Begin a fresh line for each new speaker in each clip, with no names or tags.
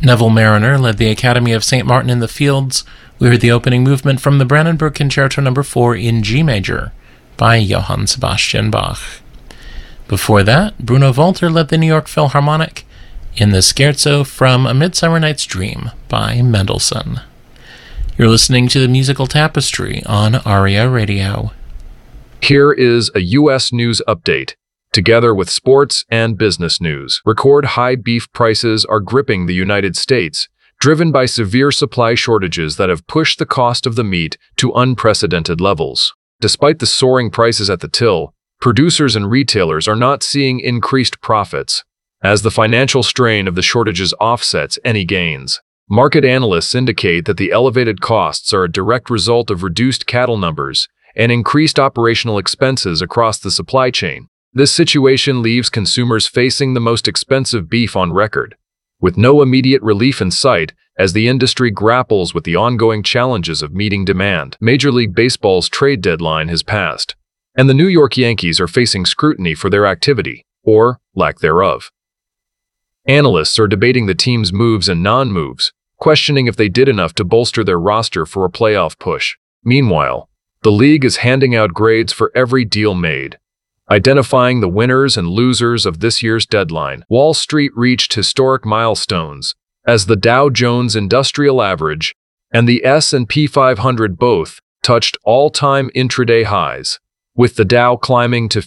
Neville Mariner led the Academy of St. Martin in the Fields. We heard the opening movement from the Brandenburg Concerto No. 4 in G major by Johann Sebastian Bach. Before that, Bruno Walter led the New York Philharmonic in the Scherzo from A Midsummer Night's Dream by Mendelssohn. You're listening to the Musical Tapestry on ARIA Radio.
Here is a U.S. news update, together with sports and business news. Record high beef prices are gripping the United States, driven by severe supply shortages that have pushed the cost of the meat to unprecedented levels. Despite the soaring prices at the till, producers and retailers are not seeing increased profits, as the financial strain of the shortages offsets any gains. Market analysts indicate that the elevated costs are a direct result of reduced cattle numbers and increased operational expenses across the supply chain. This situation leaves consumers facing the most expensive beef on record, with no immediate relief in sight as the industry grapples with the ongoing challenges of meeting demand. Major League Baseball's trade deadline has passed, and the New York Yankees are facing scrutiny for their activity, or lack thereof. Analysts are debating the team's moves and non-moves, questioning if they did enough to bolster their roster for a playoff push. Meanwhile, the league is handing out grades for every deal made, identifying the winners and losers of this year's deadline. Wall Street reached historic milestones as the Dow Jones Industrial Average and the S&P 500 both touched all-time intraday highs, with the Dow climbing to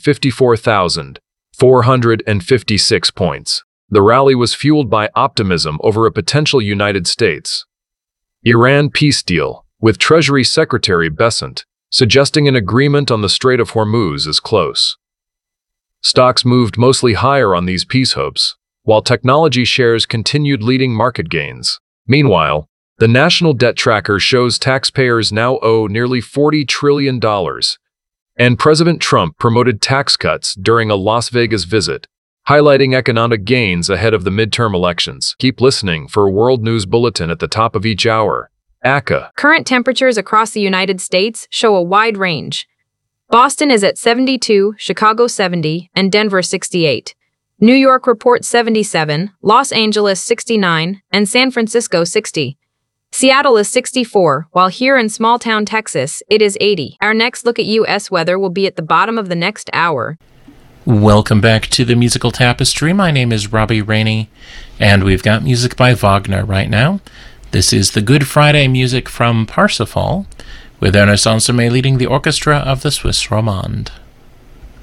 54,456 points. The rally was fueled by optimism over a potential United States-Iran peace deal, with Treasury Secretary Bessent suggesting an agreement on the Strait of Hormuz is close. Stocks moved mostly higher on these peace hopes, while technology shares continued leading market gains. Meanwhile, the National Debt Tracker shows taxpayers now owe nearly $40 trillion, and President Trump promoted tax cuts during a Las Vegas visit, highlighting economic gains ahead of the midterm elections. Keep listening for a World News Bulletin at the top of each hour. ACA.
Current temperatures across the United States show a wide range. Boston is at 72, Chicago 70, and Denver 68. New York reports 77, Los Angeles 69, and San Francisco 60. Seattle is 64, while here in small-town Texas, it is 80. Our next look at U.S. weather will be at the bottom of the next hour.
Welcome back to the Musical Tapestry. My name is Robbie Rainey, and we've got music by Wagner right now. This is the Good Friday music from Parsifal, with Ernest Ansermet leading the orchestra of the Swiss Romande.